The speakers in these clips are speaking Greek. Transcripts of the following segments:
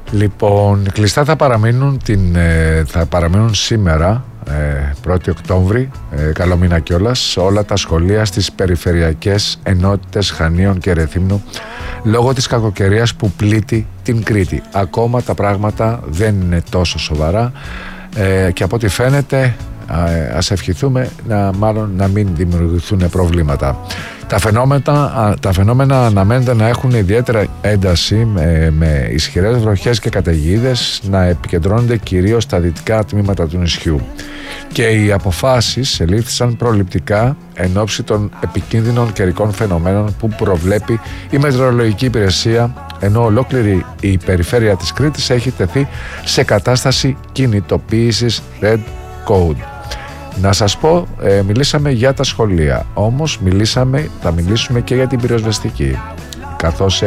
Λοιπόν, κλειστά θα παραμείνουν σήμερα 1η Οκτώβρη, καλό μήνα κιόλας, όλα τα σχολεία στις περιφερειακές ενότητες Χανίων και Ρεθύμνου λόγω της κακοκαιρίας που πλήττει την Κρήτη. Ακόμα τα πράγματα δεν είναι τόσο σοβαρά και από ό,τι φαίνεται ας ευχηθούμε να μην δημιουργηθούν προβλήματα. Τα φαινόμενα αναμένεται να έχουν ιδιαίτερα ένταση με ισχυρές βροχές και καταιγίδες να επικεντρώνονται κυρίως στα δυτικά τμήματα του νησιού. Και οι αποφάσεις ελήφθησαν προληπτικά εν ώψη των επικίνδυνων καιρικών φαινομένων που προβλέπει η Μετεωρολογική Υπηρεσία, ενώ ολόκληρη η περιφέρεια της Κρήτης έχει τεθεί σε κατάσταση κινητοποίησης Red Code. Να σας πω, μιλήσαμε για τα σχολεία, όμως θα μιλήσουμε και για την πυροσβεστική, καθώς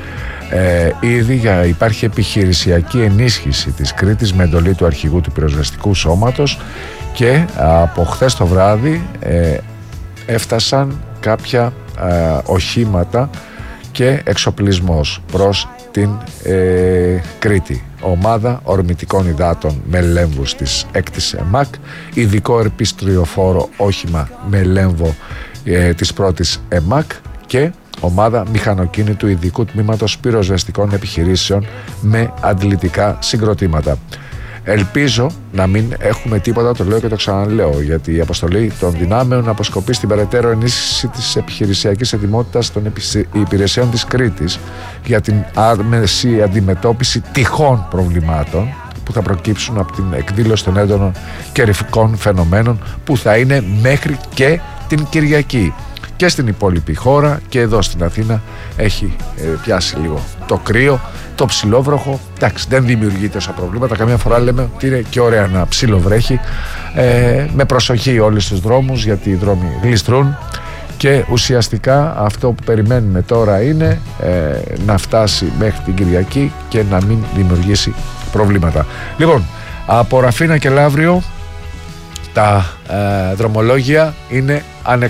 υπάρχει επιχειρησιακή ενίσχυση της Κρήτης με εντολή του αρχηγού του πυροσβεστικού σώματος και από χθες το βράδυ έφτασαν κάποια οχήματα και εξοπλισμός προς την Κρήτη. Ομάδα ορμητικών υδάτων με λέμβους της 6ης ΕΜΑΚ, ειδικό ερπιστριοφόρο όχημα με λέμβο της 1ης ΕΜΑΚ και ομάδα μηχανοκίνητου ειδικού τμήματος πυροσβεστικών επιχειρήσεων με αντλητικά συγκροτήματα. Ελπίζω να μην έχουμε τίποτα, το λέω και το ξαναλέω, γιατί η αποστολή των δυνάμεων αποσκοπεί στην περαιτέρω ενίσχυση της επιχειρησιακής ετοιμότητας των υπηρεσιών της Κρήτης για την άμεση αντιμετώπιση τυχόν προβλημάτων που θα προκύψουν από την εκδήλωση των έντονων καιρικών φαινομένων που θα είναι μέχρι και την Κυριακή. Και στην υπόλοιπη χώρα και εδώ στην Αθήνα έχει πιάσει λίγο το κρύο, το ψιλόβροχο. Εντάξει, δεν δημιουργεί τόσα προβλήματα. Καμιά φορά λέμε ότι είναι και ωραία να ψιλοβρέχει. Με προσοχή όλοι στους δρόμους, γιατί οι δρόμοι γλιστρούν. Και ουσιαστικά αυτό που περιμένουμε τώρα είναι να φτάσει μέχρι την Κυριακή και να μην δημιουργήσει προβλήματα. Λοιπόν, από Ραφίνα και Λαύριο τα δρομολόγια είναι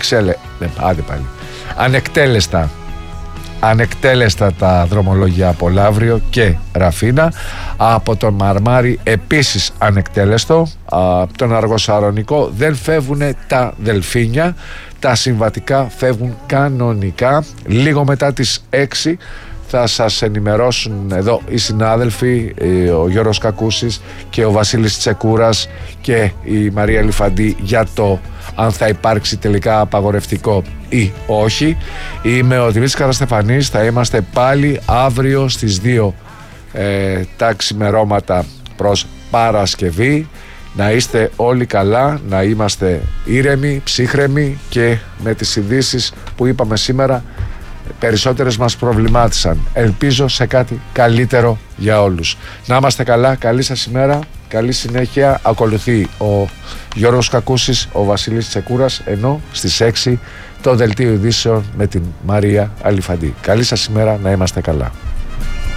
ανεκτέλεστα τα δρομολόγια από Λαύριο και Ραφίνα. Από τον Μαρμάρι επίσης ανεκτέλεστο. Από τον Αργοσαρονικό δεν φεύγουν τα δελφίνια, τα συμβατικά φεύγουν κανονικά. Λίγο μετά τις 6 θα σας ενημερώσουν εδώ οι συνάδελφοι, ο Γιώργος Κακούσης και ο Βασίλης Τσεκούρας και η Μαρία Λιφαντή, για το αν θα υπάρξει τελικά απαγορευτικό ή όχι. Είμαι ο Δημήτρης Καραστεφανής, θα είμαστε πάλι αύριο στις 2 τα ξημερώματα προς Παρασκευή. Να είστε όλοι καλά, να είμαστε ήρεμοι, ψύχρεμοι και με τις ειδήσεις που είπαμε σήμερα, περισσότερες μας προβλημάτισαν. Ελπίζω σε κάτι καλύτερο για όλους. Να είμαστε καλά, καλή σας ημέρα, καλή συνέχεια. Ακολουθεί ο Γιώργος Κακούσης, ο Βασίλης Τσεκούρας, ενώ στις 6 το δελτίο ειδήσεων με την Μαρία Αλιφαντή. Καλή σας ημέρα, να είμαστε καλά.